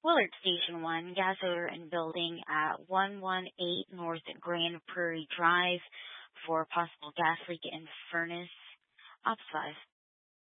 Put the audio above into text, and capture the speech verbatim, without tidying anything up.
Willard Station one, gas odor in building at one one eight North Grand Prairie Drive for possible gas leak in furnace. Ops five.